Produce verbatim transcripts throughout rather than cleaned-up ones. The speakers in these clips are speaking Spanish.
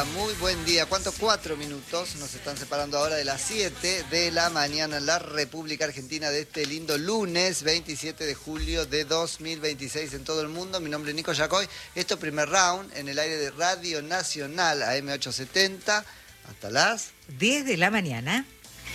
muy buen día. ¿Cuántos? Cuatro minutos nos están separando ahora de las siete de la mañana en la República Argentina de este lindo lunes veintisiete de julio de dos mil veintiséis en todo el mundo. Mi nombre es Nico Yacoy. Esto es Primer Round en el aire de Radio Nacional A M ochocientos setenta hasta las diez de la mañana.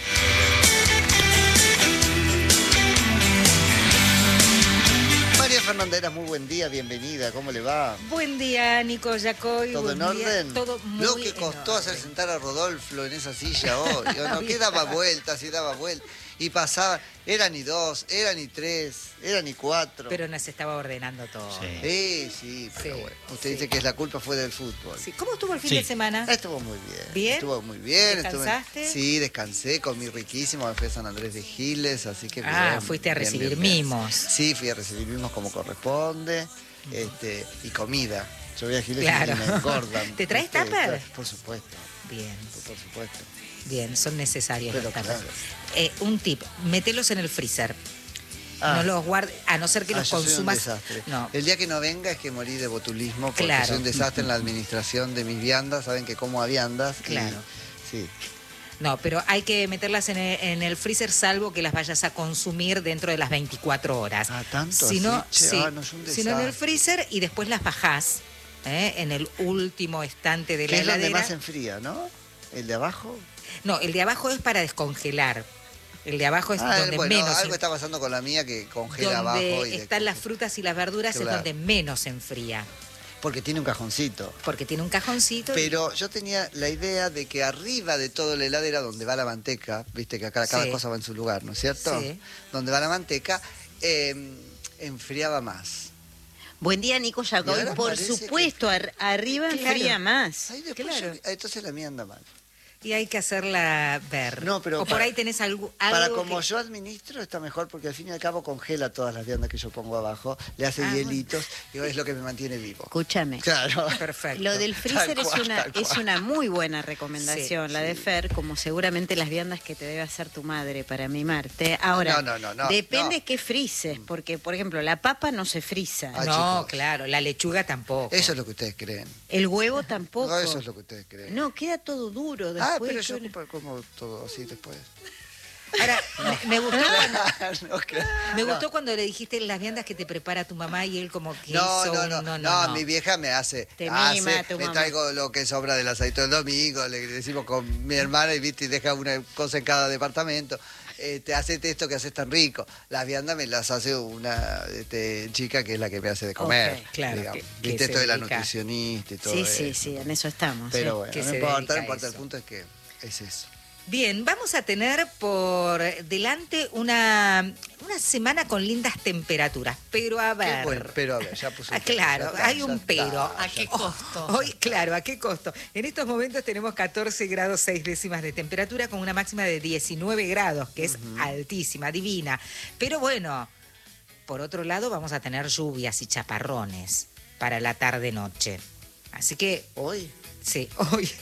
María Fernandera, muy buen día, bienvenida, ¿cómo le va? Buen día, Nico Yacoy. ¿Todo buen en día. orden? Todo muy Lo que costó hacer sentar a Rodolfo en esa silla hoy. No, que daba vueltas y daba vueltas. Y pasaba, eran ni dos, eran ni tres, eran ni cuatro. Pero nos estaba ordenando todo. Sí, sí, sí pero Sí, bueno. Usted sí. dice que la culpa fue del fútbol. Sí. ¿Cómo estuvo el fin Sí. de semana? Estuvo muy bien. ¿Bien? Estuvo muy bien. ¿Descansaste? Estuve... Sí, descansé, comí riquísimo, me fui a San Andrés de Giles, así que Ah, bien, fuiste a bien, recibir bien, bien. mimos. Sí, fui a recibir mimos como corresponde, este, y comida. Yo voy a Giles Claro. y me engordan. ¿Te traes ¿viste? tupper? Claro, por supuesto, Bien, por supuesto. bien, son necesarios Pero los tapas. claro. Eh, un tip, mételos en el freezer. Ah. No los guardes, a no ser que Ah, los yo soy un consumas. desastre. No. El día que no venga es que morí de botulismo porque Claro. soy un desastre en la administración de mis viandas. Saben que como a viandas. y- Claro. sí. No, pero hay que meterlas en el, en el freezer salvo que las vayas a consumir dentro de las veinticuatro horas. Ah, ¿tanto Si no, así? Che, sí, ah, no, es un si no en el desastre. freezer y después las bajás ¿eh? en el último estante de Que la es donde heladera. más se enfría, ¿no? ¿El de abajo? No, el de abajo es para descongelar. El de abajo es Ah, donde bueno, menos. algo está pasando con la mía que congela donde abajo. Y están de- las frutas y las verduras Claro. es donde menos se enfría. Porque tiene un cajoncito. Porque tiene un cajoncito. y- Pero yo tenía la idea de que arriba de todo la heladera, donde va la manteca, viste que acá cada Sí. cosa va en su lugar, ¿no es cierto? Sí. Donde va la manteca, eh, enfriaba más. Buen día, Nico Y Yacoy. ahora Por parece supuesto, ar- arriba Claro. enfría más. Ahí después Claro. yo- entonces la mía anda mal. Y hay que hacerla ver. No, pero o por para- ahí tenés algo. Para algo como que- yo administro está mejor porque al fin y al cabo congela todas las viandas que yo pongo abajo, le hace Ah, hielitos y es lo que me mantiene vivo. Escúchame. Claro. Perfecto. Lo del freezer Tal es cual, una, tal cual. es una muy buena recomendación, Sí, la de Fer, como seguramente las viandas que te debe hacer tu madre para mimarte. Ahora, No, no, no, no, depende no. qué frises, porque, por ejemplo, la papa no se frisa, Ah, No, chicos. claro, la lechuga tampoco. Eso es lo que ustedes creen. el huevo tampoco. No, eso es lo que ustedes creen. No, queda todo duro ah, después. pero yo yo- como- como todo así después. Ahora, me, me gustó, cuando, no, que- me no. gustó cuando le dijiste las viandas que te prepara tu mamá y él como que No, hizo no, un- no, no, no, no. mi vieja me hace, Te hace, mima tu me mamá. traigo lo que sobra del aceite del domingo, le decimos con mi hermana y viste y deja una cosa en cada departamento. Este, hacete esto que haces tan rico. Las viandas me las hace una este, chica que es la que me hace de comer. Ok, claro, digamos. que- que Viste se esto de la dedica. nutricionista y todo Sí, eso. sí, sí, en eso estamos. Pero sí. bueno, que no se importa, dedica no a importa, el eso. punto es que es eso. Bien, vamos a tener por delante una, una semana con lindas temperaturas, pero a ver. Qué bueno, pero a ver, ya puso Ah, un pero, claro, ya está, hay ya un está, pero. ya ¿A qué está. costo? Hoy, claro, ¿a qué costo? En estos momentos tenemos catorce grados seis décimas de temperatura con una máxima de diecinueve grados, que es altísima, divina. Pero bueno, por otro lado vamos a tener lluvias y chaparrones para la tarde-noche. Así que, Hoy, sí, hoy.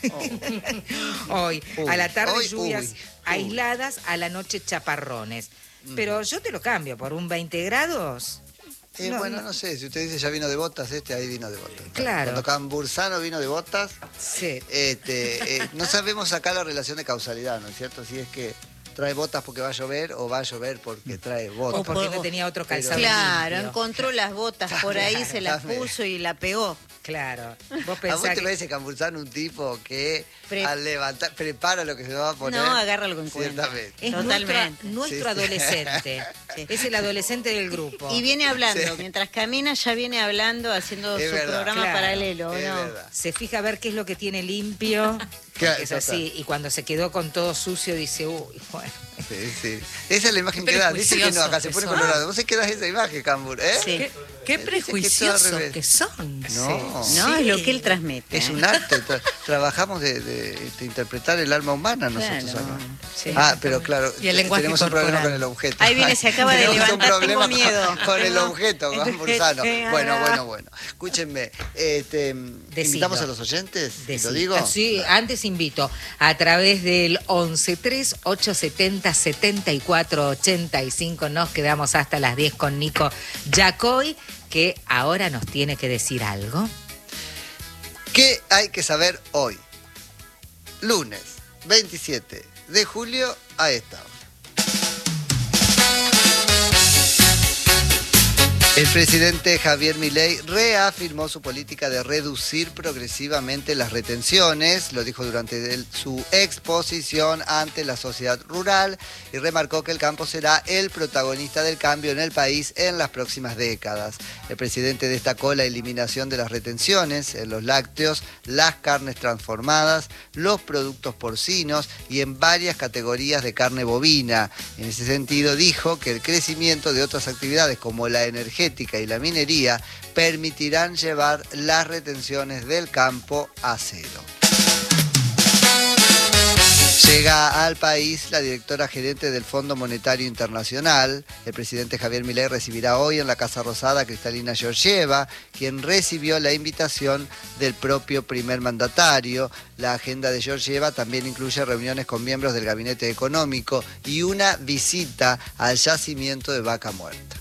hoy, Uy, a la tarde hoy, lluvias uy, uy. aisladas, a la noche chaparrones. Pero yo te lo cambio por un veinte grados. Eh, No, bueno, no. no sé, si usted dice ya vino de botas, este ahí vino de botas. Claro. Cuando Cambursano vino de botas, Sí. este, eh, no sabemos acá la relación de causalidad, ¿no es cierto? Si es que trae botas porque va a llover o va a llover porque trae O botas. porque no tenía otro calzado. Claro, limpio. encontró las botas por ahí, se las Dame. puso y la pegó. Claro. Vos ¿A vos pensás te que... parece Cambursano un tipo que Pre- al levantar, prepara lo que se va a poner? No, agárralo en cuenta. Ciertamente. es Totalmente. nuestro, nuestro Sí, sí. adolescente. Sí. Es el adolescente del grupo. Y viene hablando, Sí. mientras camina ya viene hablando, haciendo Es su verdad. programa Claro, paralelo, Es ¿no? verdad. Se fija a ver qué es lo que tiene limpio. Claro, porque es así. Y cuando se quedó con todo sucio, dice, uy, bueno. Sí, sí. Esa es la imagen Qué que da. Dice que no, prejuiciosos acá se que pone son. colorado. Vos se quedás esa imagen, Cambur, ¿eh? Sí. Qué, qué Dice que prejuiciosos todo al que, revés. son. No. No, es lo que él transmite. Es ¿eh? un arte. tra- trabajamos de, de- de interpretar el alma humana nosotros Claro, acá. sí. Ah, pero claro, Y el te- lenguaje tenemos un problema corporal. con el objeto. Ahí viene, se acaba de Tenemos un levantar, problema tengo miedo. Con, con el Tengo- objeto, Cambursano. Bueno, bueno, bueno. Escúchenme, este, invitamos a los oyentes, ¿y Decilo. lo digo? Ah, sí, antes invito a través del once tres ocho setenta setenta y cuatro ochenta y cinco. Nos quedamos hasta las diez con Nico Yacoy, que ahora nos tiene que decir algo. ¿Qué hay que saber hoy? lunes veintisiete de julio a esta hora. El presidente Javier Milei reafirmó su política de reducir progresivamente las retenciones, lo dijo durante el, su exposición ante la sociedad rural y remarcó que el campo será el protagonista del cambio en el país en las próximas décadas. El presidente destacó la eliminación de las retenciones en los lácteos, las carnes transformadas, los productos porcinos y en varias categorías de carne bovina. En ese sentido dijo que el crecimiento de otras actividades como la energética y la minería permitirán llevar las retenciones del campo a cero. Llega al país la directora gerente del Fondo Monetario Internacional. El presidente Javier Milei recibirá hoy en la Casa Rosada a Kristalina Georgieva, quien recibió la invitación del propio primer mandatario. La agenda de Georgieva también incluye reuniones con miembros del gabinete económico y una visita al yacimiento de Vaca Muerta.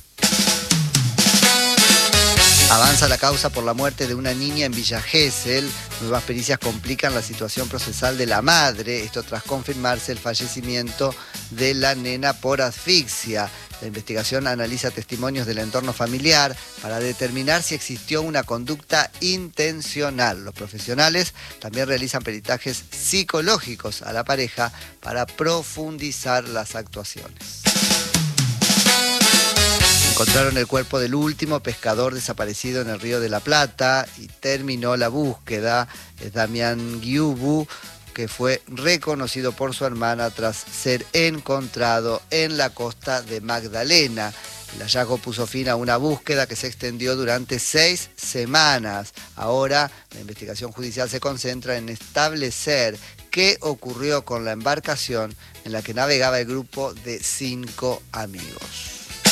Avanza la causa por la muerte de una niña en Villa Gesell. Nuevas pericias complican la situación procesal de la madre. Esto tras confirmarse el fallecimiento de la nena por asfixia. La investigación analiza testimonios del entorno familiar para determinar si existió una conducta intencional. Los profesionales también realizan peritajes psicológicos a la pareja para profundizar las actuaciones. Encontraron el cuerpo del último pescador desaparecido en el Río de la Plata y terminó la búsqueda. Es Damián Guiubu, que fue reconocido por su hermana tras ser encontrado en la costa de Magdalena. El hallazgo puso fin a una búsqueda que se extendió durante seis semanas. Ahora la investigación judicial se concentra en establecer qué ocurrió con la embarcación en la que navegaba el grupo de cinco amigos.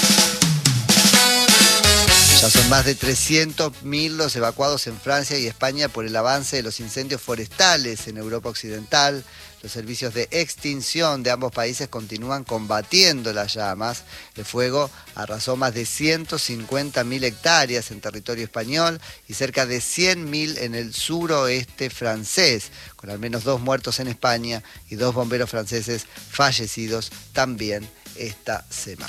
Ya son más de trescientos mil los evacuados en Francia y España por el avance de los incendios forestales en Europa Occidental. Los servicios de extinción de ambos países continúan combatiendo las llamas. El fuego arrasó más de ciento cincuenta mil hectáreas en territorio español y cerca de cien mil en el suroeste francés, con al menos dos muertos en España y dos bomberos franceses fallecidos también esta semana.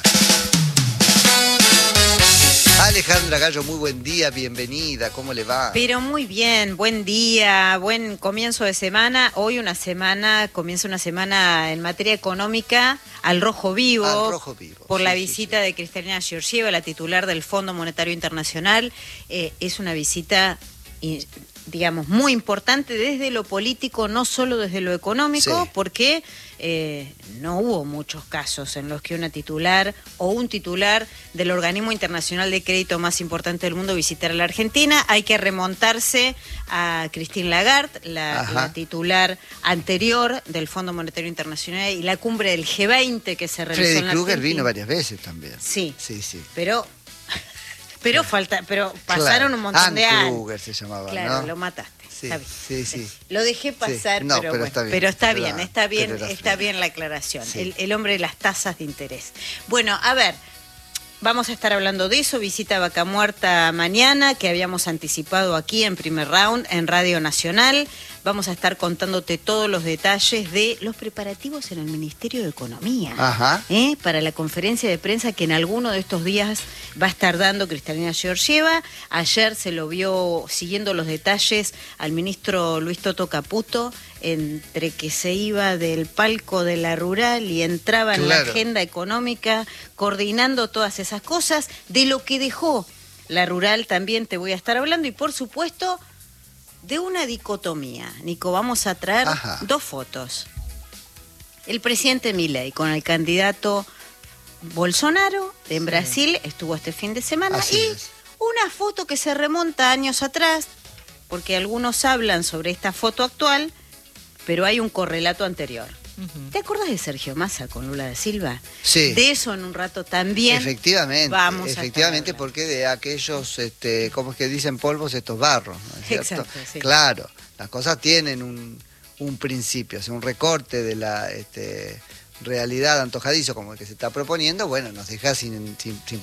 Alejandra Gallo, muy buen día, bienvenida, ¿cómo le va? Pero muy bien, buen día, buen comienzo de semana. Hoy una semana, comienza una semana en materia económica al rojo vivo. Al rojo vivo. Por sí, la sí, visita sí. de Kristalina Georgieva, la titular del Fondo Monetario Internacional. Eh, es una visita, digamos, muy importante desde lo político, no solo desde lo económico, sí. porque eh, no hubo muchos casos en los que una titular o un titular del organismo internacional de crédito más importante del mundo visitara la Argentina. Hay que remontarse a Christine Lagarde, la, la titular anterior del Fondo Monetario Internacional y la cumbre del G veinte que se realizó Freddy en la Krueger Argentina. vino varias veces también. Sí, sí, sí. pero... Pero falta, pero pasaron claro. un montón Ann de años. Kruger se llamaba, claro, ¿no? lo mataste. Sí, está bien. sí, sí. Lo dejé pasar, sí. No, pero, pero, bueno, está bien, pero está pero bien, era, está bien, pero está bien la aclaración. Sí. El, el hombre de las tasas de interés. Bueno, a ver, vamos a estar hablando de eso. Visita Vaca Muerta mañana, que habíamos anticipado aquí en Primer Round, en Radio Nacional. Vamos a estar contándote todos los detalles de los preparativos en el Ministerio de Economía. Ajá. ¿eh? Para la conferencia de prensa que en alguno de estos días va a estar dando Kristalina Georgieva. Ayer se lo vio siguiendo los detalles al ministro Luis Toto Caputo, entre que se iba del palco de la rural y entraba en claro. la agenda económica, coordinando todas esas cosas. De lo que dejó la rural también te voy a estar hablando y por supuesto de una dicotomía. Nico, vamos a traer Ajá. dos fotos. El presidente Milei con el candidato Bolsonaro en sí. Brasil, estuvo este fin de semana, Así y es. una foto que se remonta años atrás, porque algunos hablan sobre esta foto actual, pero hay un correlato anterior. Uh-huh. ¿Te acuerdas de Sergio Massa con Lula da Silva? Sí. De eso en un rato también. Efectivamente, vamos efectivamente, a porque de aquellos, este, ¿cómo es que dicen polvos estos barros? ¿No es cierto? Exacto, sí. Claro, las cosas tienen un, un principio, o sea, un recorte de la este, realidad antojadizo como el que se está proponiendo, bueno, nos deja sin, sin, sin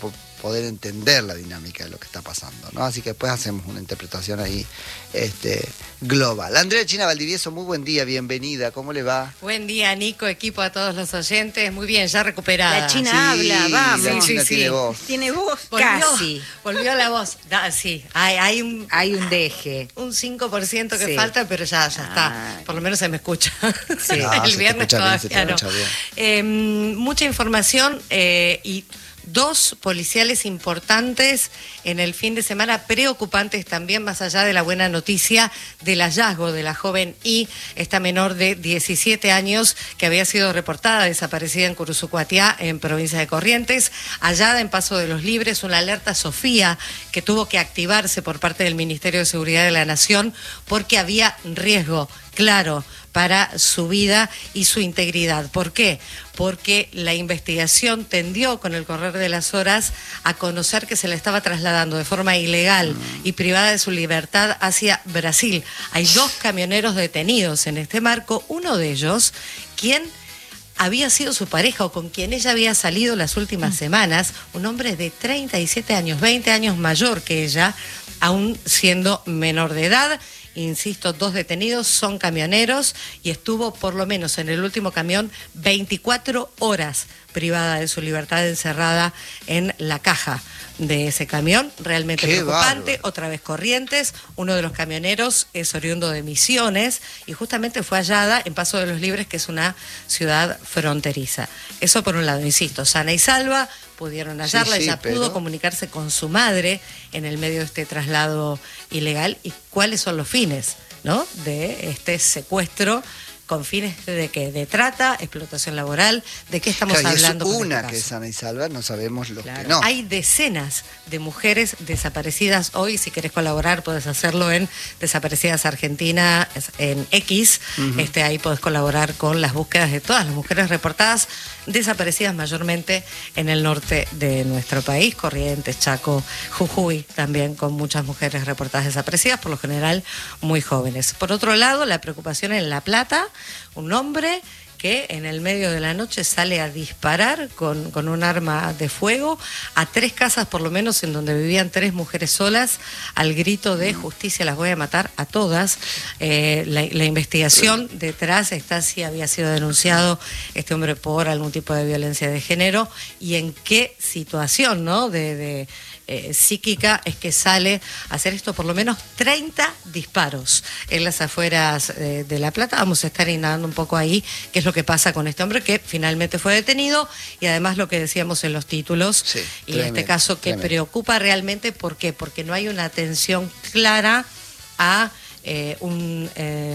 poder entender la dinámica de lo que está pasando, ¿no? Así que después hacemos una interpretación ahí este, global. Andrea China Valdivieso, muy buen día, bienvenida, ¿cómo le va? Buen día, Nico, equipo, a todos los oyentes. Muy bien, ya recuperada. La China Sí, habla, vamos. la Sí, China sí, tiene sí. voz. Tiene voz. Volvió, Casi. volvió la voz. Da, sí, hay, hay un, Hay un deje. un cinco por ciento que Sí. falta, pero ya, ya está. Ay. Por lo menos se me escucha. Sí. Ah, se El te viernes escucha bien, se te todavía no. escucha bien. Eh, mucha información eh, y dos policiales importantes en el fin de semana, preocupantes también, más allá de la buena noticia del hallazgo de la joven I, esta menor de diecisiete años que había sido reportada desaparecida en Curuzucuatiá, en provincia de Corrientes, hallada en Paso de los Libres, una alerta Sofía que tuvo que activarse por parte del Ministerio de Seguridad de la Nación porque había riesgo, claro, para su vida y su integridad. ¿Por qué? Porque la investigación tendió con el correr de las horas a conocer que se le estaba trasladando de forma ilegal y privada de su libertad hacia Brasil. Hay dos camioneros detenidos en este marco, uno de ellos, quien había sido su pareja o con quien ella había salido las últimas semanas, un hombre de treinta y siete años, veinte años mayor que ella, aún siendo menor de edad. Insisto, dos detenidos, son camioneros y estuvo por lo menos en el último camión veinticuatro horas privada de su libertad, encerrada en la caja de ese camión. Realmente Qué preocupante. bárbaro. Otra vez Corrientes, uno de los camioneros es oriundo de Misiones y justamente fue hallada en Paso de los Libres, que es una ciudad fronteriza. Eso por un lado, insisto, sana y salva, pudieron hallarla, Sí, sí, ella pudo pero- comunicarse con su madre en el medio de este traslado ilegal. ¿Y cuáles son los fines, ¿no?, de este secuestro? ¿Con fines de qué? ¿De trata, explotación laboral? ¿De qué estamos Claro, y es hablando? con una este que es caso? sana y salva, no sabemos los Claro. que no. Hay decenas de mujeres desaparecidas hoy. Si querés colaborar, puedes hacerlo en Desaparecidas Argentina, en X. Ujú. este, ahí podés colaborar con las búsquedas de todas las mujeres reportadas, desaparecidas mayormente en el norte de nuestro país, Corrientes, Chaco, Jujuy, también con muchas mujeres reportadas desaparecidas, por lo general muy jóvenes. Por otro lado, la preocupación en La Plata, un hombre que en el medio de la noche sale a disparar con, con un arma de fuego a tres casas por lo menos en donde vivían tres mujeres solas, al grito de justicia, las voy a matar a todas. Eh, la, la investigación detrás está si había sido denunciado este hombre por algún tipo de violencia de género y en qué situación, ¿no?, de, de eh, psíquica es que sale a hacer esto. Por lo menos treinta disparos en las afueras eh, de La Plata. Vamos a estar indagando un poco ahí qué es lo que pasa con este hombre que finalmente fue detenido y además lo que decíamos en los títulos, Sí, y tremendo, este caso que tremendo. preocupa realmente. ¿Por qué? Porque no hay una atención clara a eh, un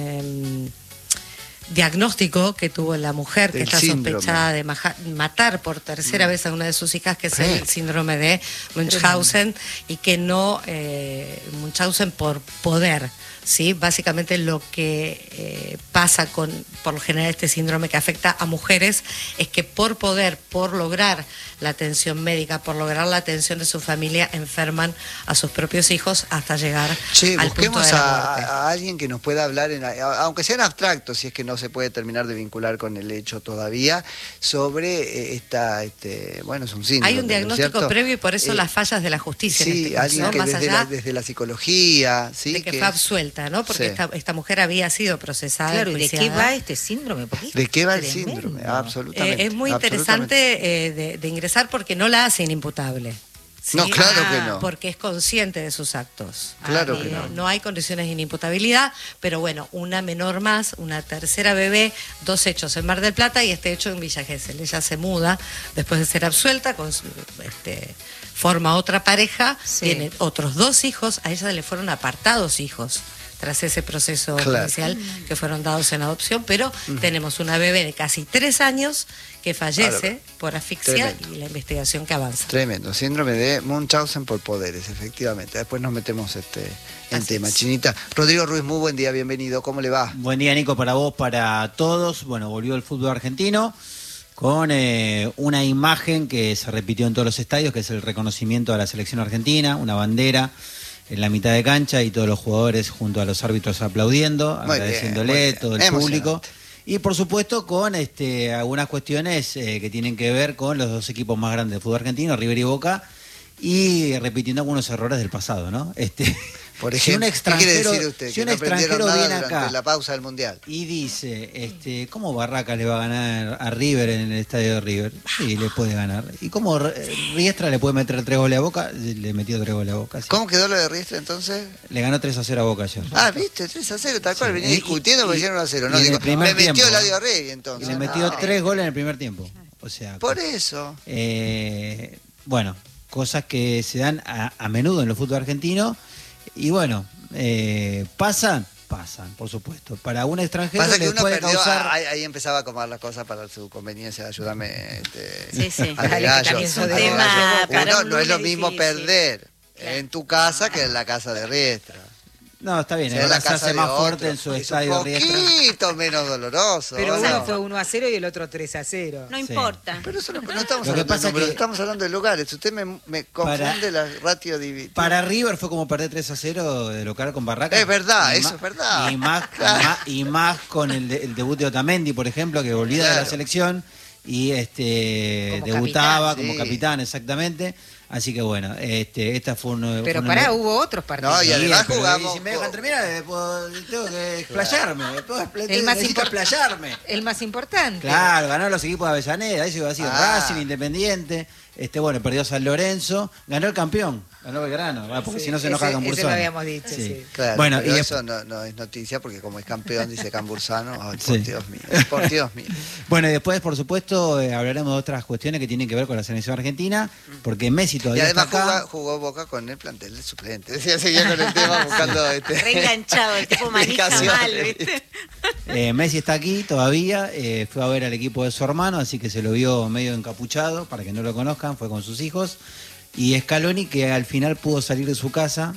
eh, diagnóstico que tuvo la mujer que Del está síndrome. sospechada de maja- matar por tercera vez a una de sus hijas, que es Sí. el síndrome de Munchausen, y que no eh, Munchausen por poder. ¿Sí? Básicamente lo que eh, pasa con, por lo general, este síndrome que afecta a mujeres es que por poder, por lograr la atención médica, por lograr la atención de su familia, enferman a sus propios hijos hasta llegar Che, al punto busquemos de la a, muerte. a alguien que nos pueda hablar, en, a- aunque sea en abstracto, si es que no se puede terminar de vincular con el hecho todavía, sobre eh, esta, este, bueno, es un síndrome. Hay un ¿no es diagnóstico cierto? previo y por eso Eh, las fallas de la justicia en Sí, este caso, alguien ¿no? que Más desde allá la, desde la psicología, ¿sí? de que, que fue es- absuelta, ¿no? Porque Sí. esta, esta mujer había sido procesada. Claro, ¿y de qué enjuiciada. va este síndrome? Porque es ¿De qué va el tremendo. síndrome? Eh, Absolutamente. es muy absolutamente. interesante eh, de, de ingresar porque no la hacen imputable. ¿sí? No, claro Ah, que no. Porque es consciente de sus actos. Claro Ah, que eh, no. No hay condiciones de inimputabilidad, pero bueno, una menor más, una tercera bebé, dos hechos en Mar del Plata y este hecho en Villa Gesell. Ella se muda después de ser absuelta, con su, este, forma otra pareja, Sí. tiene otros dos hijos, a ella le fueron apartados hijos tras ese proceso Claro. judicial que fueron dados en adopción, pero tenemos una bebé de casi tres años que fallece Claro. por asfixia Tremendo. y la investigación que avanza. Tremendo, síndrome de Munchausen por poderes, efectivamente. Después nos metemos este en Así tema. es. Chinita. Rodrigo Ruiz, muy buen día, bienvenido. ¿Cómo le va? Buen día, Nico, para vos, para todos. Bueno, volvió el fútbol argentino con eh, una imagen que se repitió en todos los estadios, que es el reconocimiento a la selección argentina, una bandera en la mitad de cancha y todos los jugadores junto a los árbitros aplaudiendo, Muy bien, agradeciéndole, muy bien. todo el Emocionante. público. Y por supuesto con este algunas cuestiones eh, que tienen que ver con los dos equipos más grandes del fútbol argentino, River y Boca, y repitiendo algunos errores del pasado, ¿no? Este, Por si un ejemplo, ¿qué quiere extranjero, decir usted? si Que un no aprendieron extranjero nada viene durante acá la pausa del Mundial. y dice, este, ¿cómo Barracas le va a ganar a River en el estadio de River? Sí, le puede ganar. ¿Y cómo Riestra le puede meter tres goles a Boca? Le metió tres goles a Boca. Sí. ¿Cómo quedó lo de Riestra entonces? Le ganó tres a cero a Boca ayer. Ah, viste, tres a cero, tal cual. Sí. Venía Y- discutiendo y- porque hicieron uno a cero. y No, en el digo, primer me metió tiempo, Eladio Rey Y entonces. le metió Ah, tres goles en el primer tiempo. O sea, Por eso. eh, bueno, cosas que se dan a, a menudo en el fútbol argentino. Y bueno, eh, pasan, pasan, por supuesto. Para un extranjero Pasa que le uno puede perdió, causar... ahí, ahí empezaba a acomodar las cosas para su conveniencia. Ayúdame. Este, Sí, sí. Ale Dale, que Gallo, también sos Ale de Gallo. tema para Uno, un no es lo lunes mismo difícil. perder Claro. en tu casa que en la casa de Riestra. No, está bien, Si es ahora la se casa hace de más otro, fuerte en su es estadio un Riestra. poquito menos doloroso. Pero ¿o uno no? fue uno a cero y el otro tres a cero. No Sí. importa. Pero eso no, no estamos Lo que hablando pasa de números, que- estamos hablando de lugares. Usted me, me confunde Para- la ratio dividida. Para River fue como perder tres a cero de local con Barracas. Es verdad, Y eso ma- es verdad. Y más, Claro. y más, y más con el, de- el debut de Otamendi, por ejemplo, que volvía de la Claro. selección y este Como debutaba capitán, como sí. capitán, exactamente. Así que bueno, este, esta fue un... Pero fue un- pará, hubo otros partidos. No, y además pero jugamos Si me dejan con- terminar, eh, puedo- tengo que explayarme. puedo expl- El más necesito impor- explayarme. El más importante. Claro, ganaron los equipos de Avellaneda, eso iba a ser Ah. Racing, Independiente, este bueno, perdió San Lorenzo, ganó el campeón, ganó Belgrano, ¿verdad? porque Sí, si no se enoja ese- Cambursano. ese lo habíamos dicho, sí. Claro, Bueno, pero y eso no, no es noticia porque como es campeón, dice Cambursano, ay, por Sí. Dios mío, por Dios mío. Bueno, y después, por supuesto, eh, hablaremos de otras cuestiones que tienen que ver con la selección argentina, porque Messi Y todavía además está acá. jugó, jugó Boca con el plantel de suplente. Decía, seguía con el tema buscando este, Reenganchado, el tipo manija explicaciones, mal, ¿viste? Eh, Messi está aquí todavía, eh, fue a ver al equipo de su hermano, así que se lo vio medio encapuchado, para que no lo conozcan, fue con sus hijos. Y Scaloni, que al final pudo salir de su casa,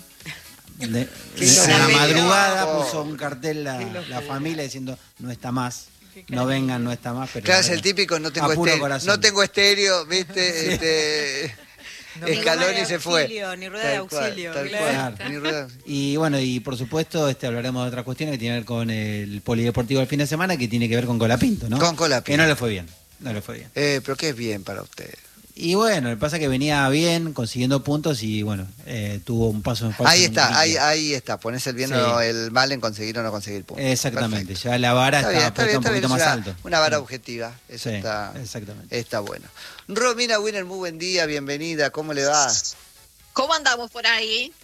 de, Qué de- a la loco. madrugada puso un cartel la, la familia diciendo no está más, no vengan, no está más. Pero Claro, es bueno, el típico, no tengo a puro estéreo, corazón. no tengo estéreo, ¿viste? Este, No, Scaloni ni se fue. auxilio, ni rueda de Tal cual, auxilio, tal claro. cual, ni rueda de auxilio. Y bueno, y por supuesto este hablaremos de otras cuestiones que tienen que ver con el polideportivo del fin de semana, que tiene que ver con Colapinto, ¿no? Con Colapinto. Que no le fue bien, no le fue bien. Eh, pero qué es bien para usted. Y bueno, lo que pasa es que venía bien, consiguiendo puntos y bueno, eh, tuvo un paso en falso. Ahí en está, un ahí, líquido. ahí está. Pones el bien Sí. o el mal en conseguir o no conseguir puntos. Exactamente, Perfecto. ya la vara Está está, bien, está puesta bien, un está bien. poquito Es más una, alto. una vara Sí. objetiva. Eso Sí, está, exactamente. está bueno. Romina Winner, muy buen día, bienvenida. ¿Cómo le va? ¿Cómo andamos por ahí?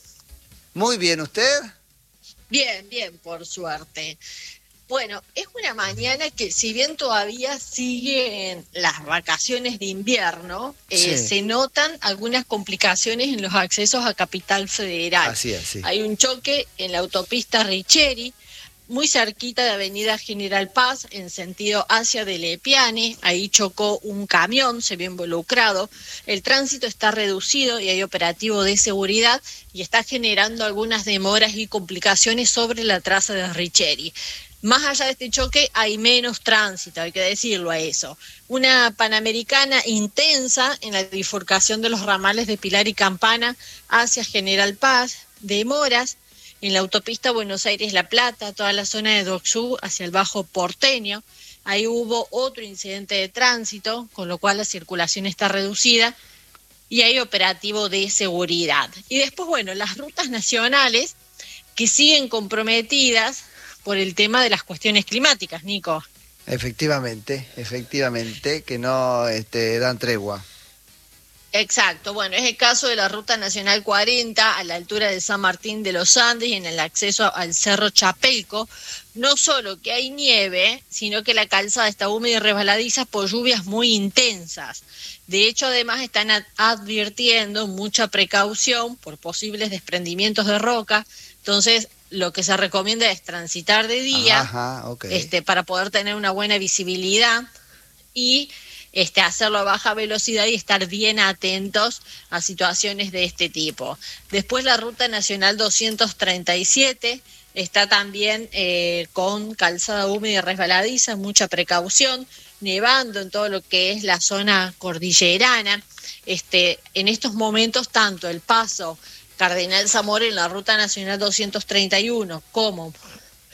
Muy bien, ¿usted? Bien, bien, por suerte. Bueno, es una mañana que si bien todavía siguen las vacaciones de invierno, eh, Sí. se notan algunas complicaciones en los accesos a Capital Federal. Así es, sí. Hay un choque en la autopista Richeri, muy cerquita de Avenida General Paz, en sentido hacia de Lepiane. Ahí chocó un camión, se vio involucrado. El tránsito está reducido y hay operativo de seguridad y está generando algunas demoras y complicaciones sobre la traza de Richeri. Más allá de este choque hay menos tránsito, hay que decirlo a eso. Una Panamericana intensa en la bifurcación de los ramales de Pilar y Campana hacia General Paz, demoras en la autopista Buenos Aires-La Plata, toda la zona de Docsú hacia el Bajo Porteño. Ahí hubo otro incidente de tránsito, con lo cual la circulación está reducida y hay operativo de seguridad. Y después, bueno, las rutas nacionales que siguen comprometidas por el tema de las cuestiones climáticas, Nico. Efectivamente, efectivamente, que no este, dan tregua. Exacto, bueno, es el caso de la Ruta Nacional cuarenta a la altura de San Martín de los Andes y en el acceso al Cerro Chapelco. No solo que hay nieve, sino que la calzada está húmeda y resbaladiza por lluvias muy intensas. De hecho, además están ad- advirtiendo mucha precaución por posibles desprendimientos de roca. Entonces, lo que se recomienda es transitar de día, Ajá, ok. este, para poder tener una buena visibilidad y este, hacerlo a baja velocidad y estar bien atentos a situaciones de este tipo. Después la Ruta Nacional doscientos treinta y siete está también eh, con calzada húmeda y resbaladiza, mucha precaución, nevando en todo lo que es la zona cordillerana. Este, en estos momentos, tanto el paso Cardenal Zamora en la Ruta Nacional doscientos treinta y uno como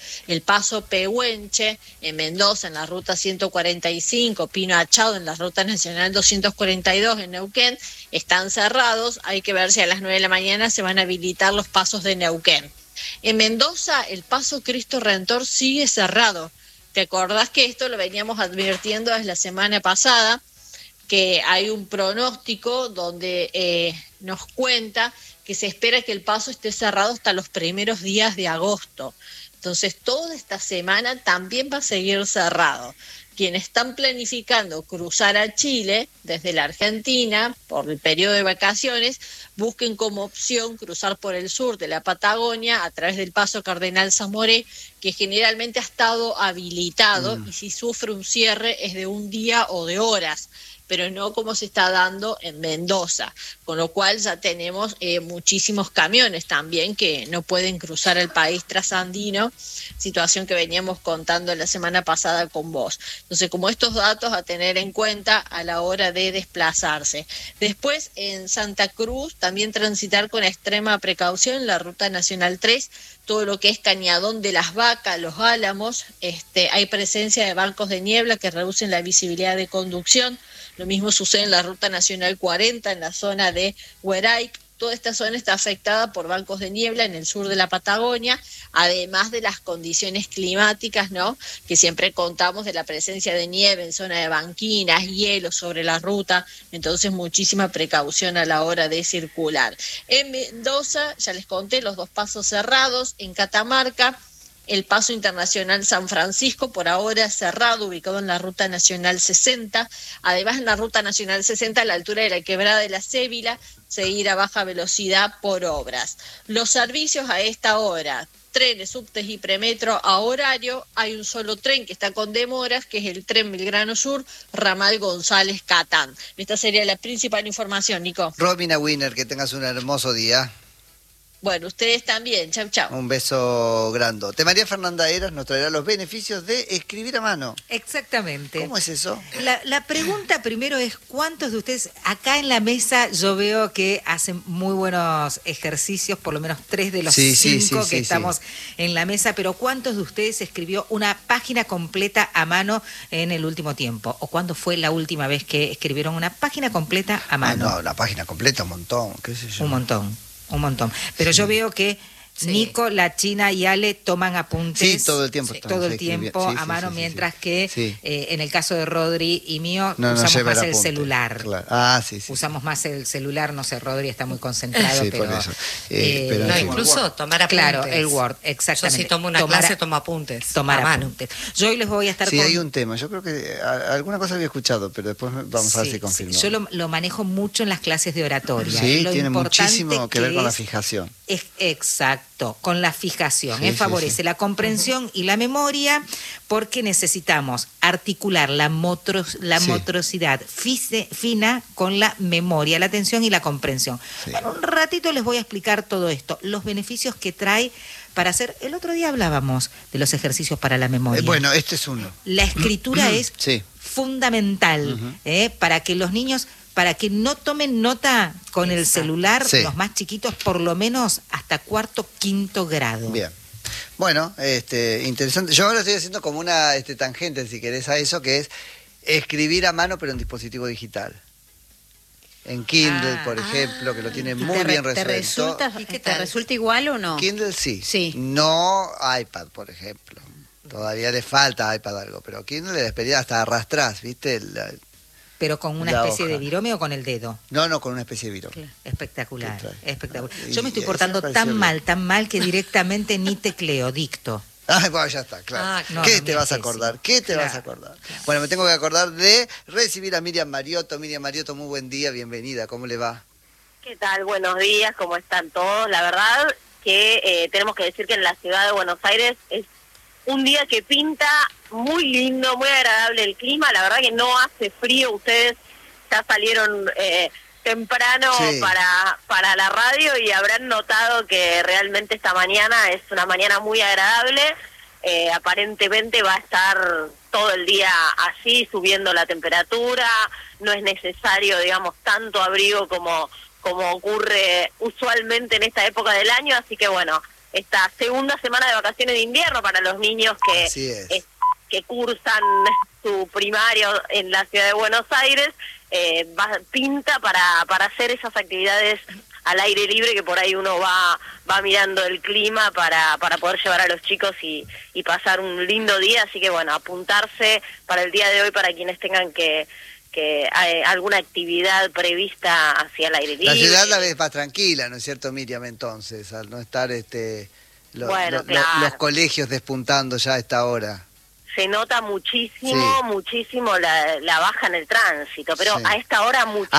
el paso Pehuenche en Mendoza en la ruta ciento cuarenta y cinco, Pino Achado en la ruta nacional doscientos cuarenta y dos en Neuquén, están cerrados. Hay que ver si a las nueve de la mañana se van a habilitar los pasos de Neuquén. En Mendoza el paso Cristo Redentor sigue cerrado. ¿Te acordás que esto lo veníamos advirtiendo desde la semana pasada? Que hay un pronóstico donde eh, nos cuenta que se espera que el paso esté cerrado hasta los primeros días de agosto. Entonces, toda esta semana también va a seguir cerrado. Quienes están planificando cruzar a Chile desde la Argentina por el periodo de vacaciones, busquen como opción cruzar por el sur de la Patagonia a través del paso Cardenal Zamoré, que generalmente ha estado habilitado mm. y si sufre un cierre es de un día o de horas, pero no como se está dando en Mendoza, con lo cual ya tenemos eh, muchísimos camiones también que no pueden cruzar el país trasandino, situación que veníamos contando la semana pasada con vos. Entonces, como estos datos a tener en cuenta a la hora de desplazarse. Después, en Santa Cruz, también transitar con extrema precaución la Ruta Nacional tres, todo lo que es Cañadón de las Vacas, Los Álamos, este, hay presencia de bancos de niebla que reducen la visibilidad de conducción. Lo mismo sucede en la Ruta Nacional cuarenta, en la zona de Hueray. Toda esta zona está afectada por bancos de niebla en el sur de la Patagonia, además de las condiciones climáticas, ¿no? Que siempre contamos de la presencia de nieve en zona de banquinas, hielo sobre la ruta, entonces muchísima precaución a la hora de circular. En Mendoza, ya les conté, los dos pasos cerrados. En Catamarca, el paso internacional San Francisco, por ahora cerrado, ubicado en la Ruta Nacional sesenta. Además, en la Ruta Nacional sesenta, a la altura de la Quebrada de la Cébila, seguir a baja velocidad por obras. Los servicios a esta hora, trenes, subtes y premetro a horario. Hay un solo tren que está con demoras, que es el tren Belgrano Sur, ramal González Catán. Esta sería la principal información, Nico. Romina Wiener, que tengas un hermoso día. Bueno, ustedes también. Chau, chau. Un beso grandote. María Fernanda Eras nos traerá los beneficios de escribir a mano. Exactamente. ¿Cómo es eso? La, la pregunta primero es, ¿cuántos de ustedes, acá en la mesa yo veo que hacen muy buenos ejercicios, por lo menos tres de los sí, cinco sí, sí, que sí, estamos sí. en la mesa, pero ¿cuántos de ustedes escribió una página completa a mano en el último tiempo? ¿O cuándo fue la última vez que escribieron una página completa a mano? Ah, no, una página completa, un montón, qué sé yo. Un montón. Un montón. Pero sí. Yo veo que sí. Nico, la China y Ale toman apuntes. Sí, todo el tiempo. Sí, todo el tiempo sí, a mano, sí, sí, mientras sí, que sí. Eh, en el caso de Rodri y mío no, usamos no más el apunte. celular. Claro. Ah, sí, sí. Usamos sí. más el celular, no sé, Rodri está muy concentrado. Sí, pero, por eso. Eh, eh, pero no, sí. incluso tomar apuntes. Claro, el Word, exactamente. Yo si tomo una tomar, clase, tomo apuntes. Tomar a apuntes. Mano. Yo hoy les voy a estar Sí, con... hay un tema. Yo creo que a, alguna cosa había escuchado, pero después vamos sí, a ver si confirmo. Sí. Yo lo, lo manejo mucho en las clases de oratoria. Sí, lo tiene muchísimo que, que ver es, con la fijación. Es, exacto, con la fijación. Sí, eh, favorece sí, sí. la comprensión uh-huh. y la memoria, porque necesitamos articular la, motros, la sí. motricidad fise, fina con la memoria, la atención y la comprensión. Sí. Bueno, un ratito les voy a explicar todo esto, los beneficios que trae para hacer. El otro día hablábamos de los ejercicios para la memoria. Eh, bueno, este es uno. La escritura es sí. fundamental uh-huh. eh, para que los niños... para que no tomen nota con Exacto. el celular, sí. los más chiquitos, por lo menos hasta cuarto, quinto grado. Bien. Bueno, este, interesante. Yo ahora estoy haciendo como una este, tangente, si querés, a eso, que es escribir a mano, pero en dispositivo digital. En Kindle, ah, por ejemplo, ah, que lo tiene muy te, bien te resuelto. Resulta, ¿Te tal? resulta igual o no? Kindle sí. sí. No iPad, por ejemplo. Todavía le falta iPad algo, pero Kindle le despedía hasta arrastrás, ¿viste? La, ¿Pero con una especie hoja. de virome o con el dedo? No, no, con una especie de virome. Claro. Espectacular, espectacular. Yo me estoy portando tan bien. mal, tan mal, que directamente ni tecleo, dicto. Ah, bueno, ya está, claro. Ah, no, ¿Qué no, te vas a acordar? ¿Qué te claro, vas a acordar? Claro. Bueno, me tengo que acordar de recibir a Miriam Mariotto. Miriam Mariotto, muy buen día, bienvenida. ¿Cómo le va? ¿Qué tal? Buenos días, ¿cómo están todos? La verdad que eh, tenemos que decir que en la ciudad de Buenos Aires es un día que pinta muy lindo, muy agradable el clima. La verdad que no hace frío. Ustedes ya salieron eh, temprano sí. para para la radio y habrán notado que realmente esta mañana es una mañana muy agradable. Eh, aparentemente va a estar todo el día así, subiendo la temperatura. No es necesario, digamos, tanto abrigo como, como ocurre usualmente en esta época del año. Así que bueno, esta segunda semana de vacaciones de invierno para los niños que, Así es. eh, que cursan su primario en la ciudad de Buenos Aires, eh, va, pinta para, para hacer esas actividades al aire libre, que por ahí uno va va mirando el clima para, para poder llevar a los chicos y, y pasar un lindo día. Así que bueno, apuntarse para el día de hoy para quienes tengan que que hay alguna actividad prevista hacia el aire libre. La ciudad la ves más tranquila, ¿no es cierto, Miriam, entonces, al no estar este lo- Bueno, lo- lo- claro. los colegios despuntando ya a esta hora? Se nota muchísimo, Sí. muchísimo la, la baja en el tránsito, pero Sí. a esta hora muchísimo.